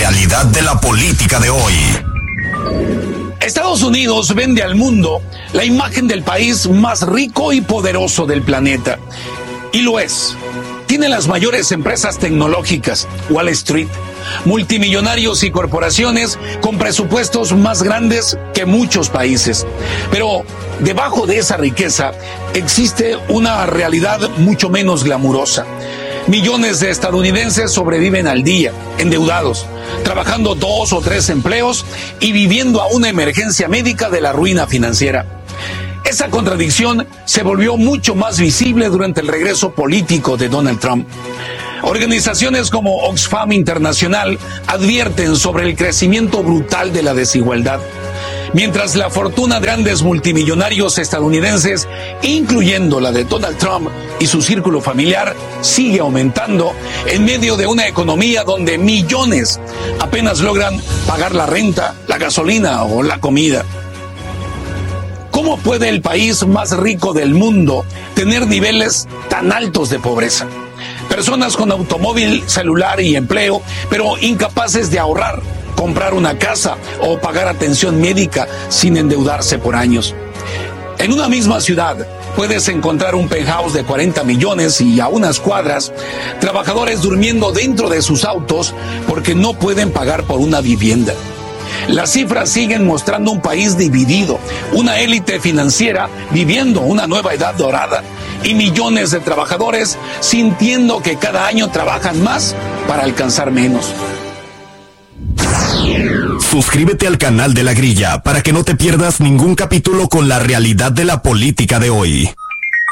realidad de la política de hoy. Estados Unidos vende al mundo la imagen del país más rico y poderoso del planeta. Y lo es. Tiene las mayores empresas tecnológicas, Wall Street, multimillonarios y corporaciones con presupuestos más grandes que muchos países. Pero debajo de esa riqueza existe una realidad mucho menos glamurosa. Millones de estadounidenses sobreviven al día, endeudados, trabajando 2 o 3 empleos y viviendo a una emergencia médica de la ruina financiera. Esa contradicción se volvió mucho más visible durante el regreso político de Donald Trump. Organizaciones como Oxfam Internacional advierten sobre el crecimiento brutal de la desigualdad. Mientras la fortuna de grandes multimillonarios estadounidenses, incluyendo la de Donald Trump y su círculo familiar, sigue aumentando en medio de una economía donde millones apenas logran pagar la renta, la gasolina o la comida. ¿Cómo puede el país más rico del mundo tener niveles tan altos de pobreza? Personas con automóvil, celular y empleo, pero incapaces de ahorrar, comprar una casa o pagar atención médica sin endeudarse por años. En una misma ciudad puedes encontrar un penthouse de 40 millones y a unas cuadras, trabajadores durmiendo dentro de sus autos porque no pueden pagar por una vivienda. Las cifras siguen mostrando un país dividido, una élite financiera viviendo una nueva edad dorada y millones de trabajadores sintiendo que cada año trabajan más para alcanzar menos. Suscríbete al canal de La Grilla para que no te pierdas ningún capítulo con la realidad de la política de hoy.